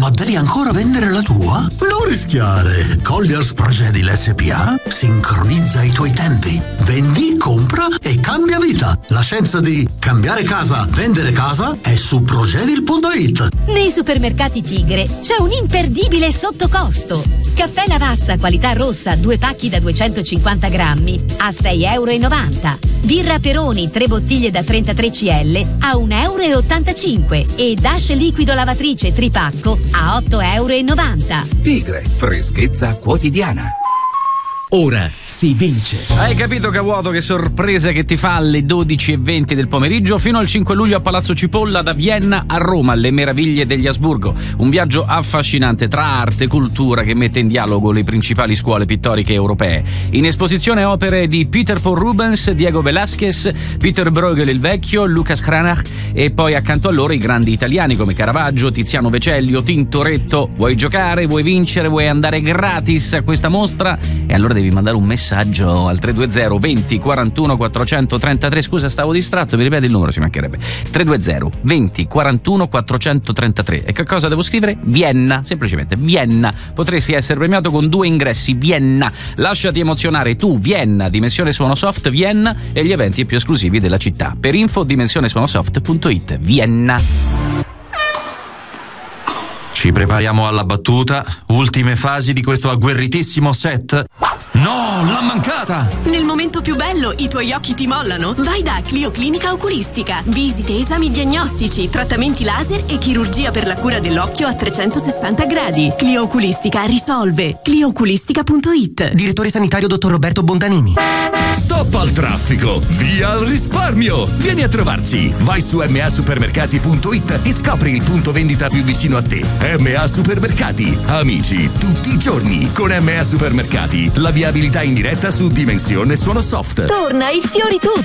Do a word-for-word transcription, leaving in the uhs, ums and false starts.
Ma devi ancora vendere la tua? Non rischiare! Colliers Progedil S P A sincronizza i tuoi tempi. Vendi, compra e cambia vita. La scienza di cambiare casa, vendere casa è su progedil punto it. Nei supermercati Tigre c'è un imperdibile sottocosto. Caffè Lavazza qualità rossa, due pacchi da duecentocinquanta grammi a sei euro e novanta. Birra Peroni, tre bottiglie da trentatré centilitri a un euro e ottantacinque. E Dash liquido lavatrice tripacco a otto euro e novanta. Tigre, freschezza quotidiana. Ora si vince. Hai capito, Cavuoto, che sorpresa che ti fa alle dodici e venti del pomeriggio fino al cinque luglio a Palazzo Cipolla, da Vienna a Roma, le meraviglie degli Asburgo. Un viaggio affascinante tra arte e cultura che mette in dialogo le principali scuole pittoriche europee. In esposizione opere di Peter Paul Rubens, Diego Velázquez, Peter Bruegel il Vecchio, Lucas Cranach e poi accanto a loro i grandi italiani come Caravaggio, Tiziano Vecellio, Tintoretto. Vuoi giocare? Vuoi vincere? Vuoi andare gratis a questa mostra? E allora devi mandare un messaggio al tre due zero venti quarantuno quattrocentotrentatré. Scusa, stavo distratto, mi ripeti il numero, ci mancherebbe. tre due zero venti quarantuno quattrocentotrentatré. E che cosa devo scrivere? Vienna, semplicemente Vienna. Potresti essere premiato con due ingressi. Vienna, lasciati emozionare tu. Vienna, Dimensione Suono Soft Vienna e gli eventi più esclusivi della città. Per info dimensione suono soft punto it. Vienna. Ci prepariamo alla battuta. Ultime fasi di questo agguerritissimo set. No, l'ha mancata! Nel momento più bello i tuoi occhi ti mollano? Vai da Clio Clinica Oculistica. Visite, esami diagnostici, trattamenti laser e chirurgia per la cura dell'occhio a trecentosessanta gradi. Clio Oculistica risolve. clio oculistica punto it. Direttore sanitario dottor Roberto Bondanini. Stop al traffico, via al risparmio. Vieni a trovarci. Vai su m a supermercati punto it e scopri il punto vendita più vicino a te. M A Supermercati, amici tutti i giorni. Con M A Supermercati la viabilità in diretta su Dimensione Suono Soft. Torna il Fiori Tu